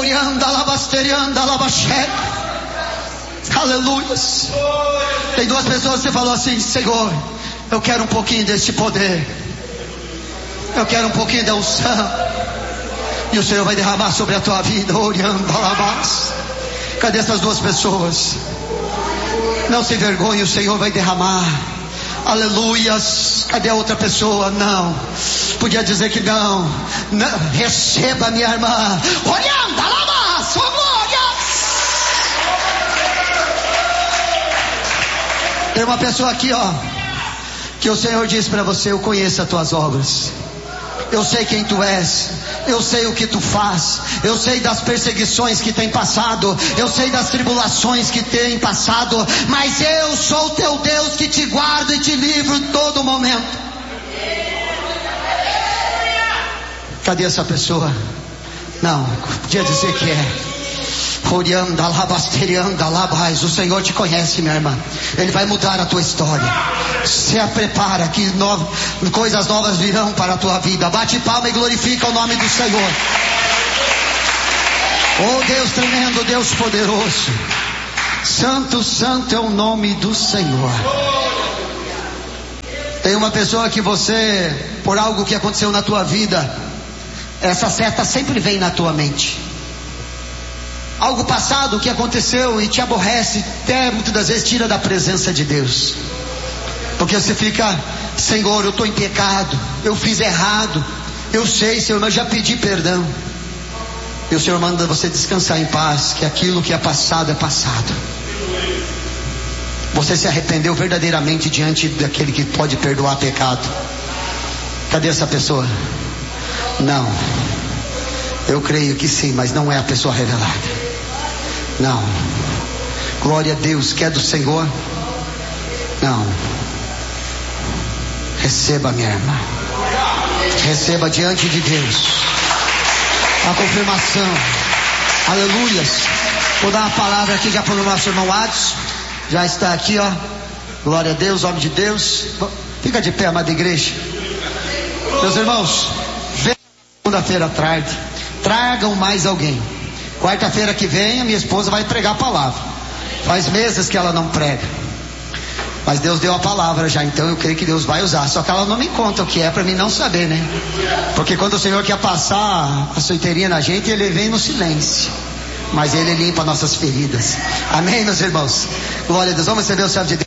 Orianda, labasterianda, labaxé. Aleluia. Tem duas pessoas que você falou assim: Senhor, eu quero um pouquinho deste poder, eu quero um pouquinho da unção, e o Senhor vai derramar sobre a tua vida. Orianda, labas. Cadê essas duas pessoas? Não se envergonhe, o Senhor vai derramar. Aleluias. Cadê a outra pessoa? Não. Podia dizer que não. Não. Receba, minha irmã. Olhando, alabas, glórias. Tem uma pessoa aqui, ó, que o Senhor diz para você: eu conheço as tuas obras, eu sei quem tu és, eu sei o que tu faz, eu sei das perseguições que tem passado, eu sei das tribulações que tem passado, mas eu sou teu Deus que te guardo e te livro em todo momento. Cadê essa pessoa? Não, podia dizer que é. O Senhor te conhece, minha irmã. Ele vai mudar a tua história. Se prepara que coisas novas virão para a tua vida. Bate palma e glorifica o nome do Senhor. Oh Deus tremendo, Deus poderoso. Santo, santo é o nome do Senhor. Tem uma pessoa que você, por algo que aconteceu na tua vida, essa seta sempre vem na tua mente. Algo passado que aconteceu e te aborrece, até muitas das vezes tira da presença de Deus. Porque você fica: Senhor, eu estou em pecado, eu fiz errado, eu sei, Senhor, mas já pedi perdão. E o Senhor manda você descansar em paz, que aquilo que é passado é passado. Você se arrependeu verdadeiramente diante daquele que pode perdoar pecado. Cadê essa pessoa? Não. Eu creio que sim, mas não é a pessoa revelada. Não. Glória a Deus. Que é do Senhor? Não. Receba, minha irmã. Receba diante de Deus a confirmação. Aleluias. Vou dar uma palavra aqui já para o nosso irmão Adson. Já está aqui, ó. Glória a Deus, homem de Deus. Fica de pé, amada igreja. Meus irmãos, venham segunda-feira à tarde. Tragam mais alguém. Quarta-feira que vem a minha esposa vai pregar a palavra. Faz meses que ela não prega, mas Deus deu a palavra já, então eu creio que Deus vai usar. Só que ela não me conta o que é, para mim não saber, né? Porque quando o Senhor quer passar a soiteirinha na gente, Ele vem no silêncio, mas Ele limpa nossas feridas. Amém, meus irmãos? Glória a Deus. Vamos receber o servo de Deus.